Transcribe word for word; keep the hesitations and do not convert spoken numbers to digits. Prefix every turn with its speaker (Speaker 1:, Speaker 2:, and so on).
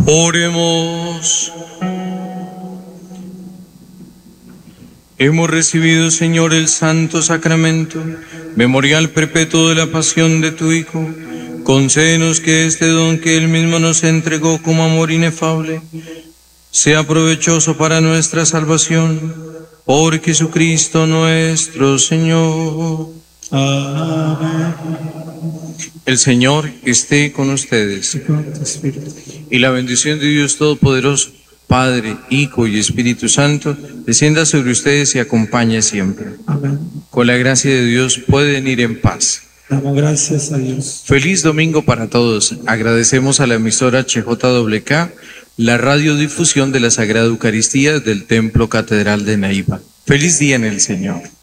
Speaker 1: Oremos. Hemos recibido, Señor, el santo sacramento, memorial perpetuo de la pasión de tu Hijo. Concédenos que este don que Él mismo nos entregó como amor inefable sea provechoso para nuestra salvación. Por Jesucristo nuestro Señor.
Speaker 2: Amén.
Speaker 1: El Señor esté con ustedes. Y la bendición de Dios Todopoderoso, Padre, Hijo y Espíritu Santo, descienda sobre ustedes y acompañe siempre.
Speaker 2: Amén.
Speaker 1: Con la gracia de Dios pueden ir en paz.
Speaker 2: Damos gracias a Dios.
Speaker 1: Feliz domingo para todos. Agradecemos a la emisora H J W K la radiodifusión de la Sagrada Eucaristía del Templo Catedral de Neiva. Feliz día en el Señor.